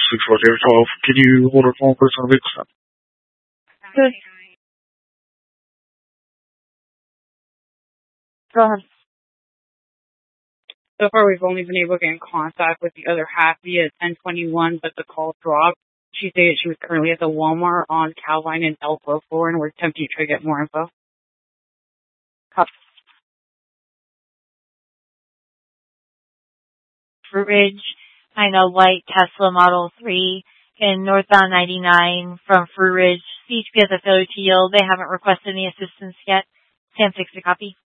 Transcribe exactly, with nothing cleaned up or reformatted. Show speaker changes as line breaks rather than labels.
six four zero twelve. Can you hold our phone for some weeks?
Good. Go ahead.
So far, we've only been able to get in contact with the other half via ten twenty-one, but the call dropped. She stated she was currently at the Walmart on Calvine and Elbow floor, and we're attempting to try to get more info.
Copy.
Fruit Ridge, find a white Tesla Model three in northbound ninety-nine from Fruit Ridge. C H P has a failure to yield. They haven't requested any assistance yet. Sam sixty copy.